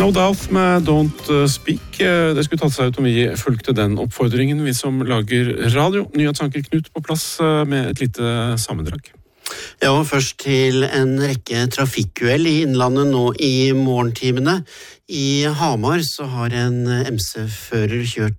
No Doubt med Don't Speak. Det skulle tatt seg ut om vi fulgte den oppfordringen, vi som lager radio. Nyhetsanker Knut på plass med et lite sammendrag. Ja, først til en rekke trafikkuhell i Innlandet nå i morgentimene. I Hamar så er en MC-fører kjørt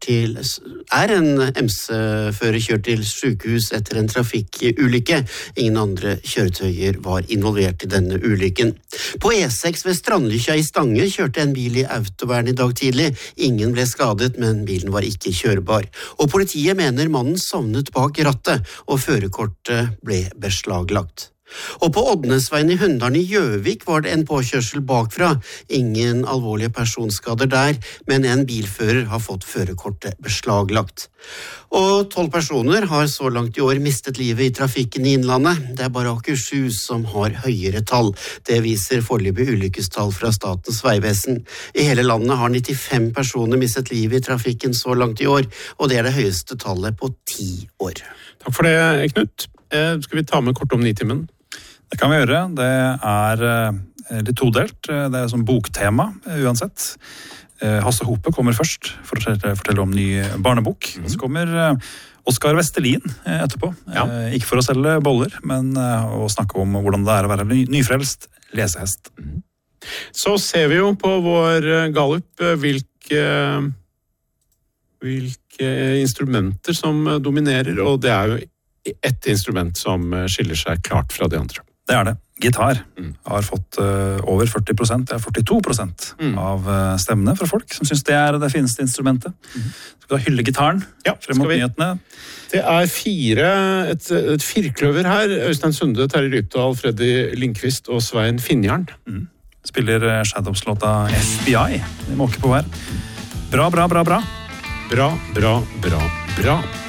til sykehus etter en trafikkulykke. Ingen andre kjøretøyer var involvert i denne ulykken. På E6 ved Strandlykkja i Stange kjørte en bil i autovern i dag tidlig. Ingen ble skadet, men bilen var ikke kjørbar. Og politiet mener mannen sovnet bak rattet, og førerkortet ble beslaglagt. Og på Oddnesveien i Hunndalen i Gjøvik var det en påkjørsel bakfra. Ingen alvorlige personskader der, men en bilfører har fått førerkortet beslaglagt. Og 12 personer har så langt i år mistet livet i trafikken i Innlandet. Det er bare Akershus som har høyere tall. Det viser foreløpige ulykkestall fra Statens vegvesen. I hele landet har 95 personer mistet livet i trafikken så langt i år, og det er det høyeste tallet på 10 år. Takk for det, Knut. Skal vi ta med kort om Nitimen? Det kan vi gjøre. Det er litt todelt. Det er som boktema uansett. Hasse Hope kommer først for å fortelle om ny barnebok. Og så kommer Oskar Vestelin etterpå. Ja. Ikke for å selge boller, men å snakke om hvordan det er å være nyfrelst lesehest. Så ser vi jo på vår gallup hvilke instrumenter som dominerer, og det er jo ett instrument som skiller seg klart fra de andre. Det er det. Gitar har fått over 40%, det er 42% av stemmene fra folk som synes det er det fineste instrumentet. Skal vi da hylle gitaren frem mot nyhetene? Det er et firkløver her. Øystein Sunde, Terje Rypdal, Freddy Lindqvist og Svein Finnjarn. Spiller Shadows-låta FBI. De måker på her. Bra. Bra.